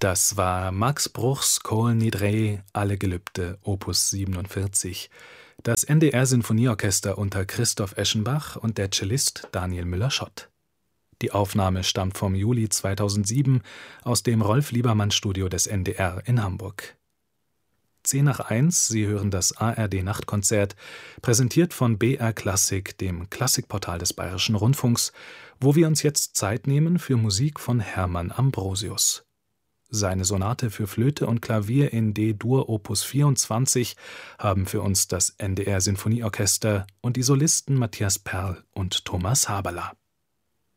Das war Max Bruchs Kol Nidre, Alle Gelübde, Opus 47. Das NDR-Sinfonieorchester unter Christoph Eschenbach und der Cellist Daniel Müller-Schott. Die Aufnahme stammt vom Juli 2007 aus dem Rolf-Liebermann-Studio des NDR in Hamburg. 10 nach 1, Sie hören das ARD-Nachtkonzert, präsentiert von BR Klassik, dem Klassikportal des Bayerischen Rundfunks, wo wir uns jetzt Zeit nehmen für Musik von Hermann Ambrosius. Seine Sonate für Flöte und Klavier in D-Dur Opus 24 haben für uns das NDR Sinfonieorchester und die Solisten Matthias Perl und Thomas Haberler.